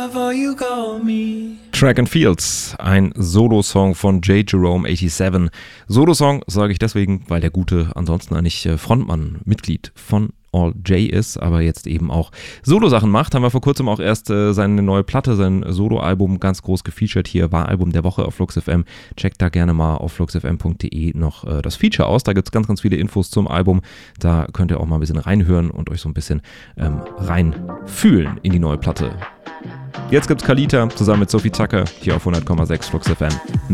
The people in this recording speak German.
Track and Fields, ein Solo-Song von J. Jerome 87. Solo-Song sage ich deswegen, weil der Gute ansonsten eigentlich Frontmann, Mitglied von All J ist, aber jetzt eben auch Solo-Sachen macht. Haben wir vor kurzem auch erst seine neue Platte, sein Solo-Album ganz groß gefeatured hier, war Album der Woche auf Flux FM. Checkt da gerne mal auf fluxfm.de noch das Feature aus, da gibt es ganz, ganz viele Infos zum Album. Da könnt ihr auch mal ein bisschen reinhören und euch so ein bisschen reinfühlen in die neue Platte. Jetzt gibt's Kalita zusammen mit Sophie Tucker hier auf 100,6 Flux FM.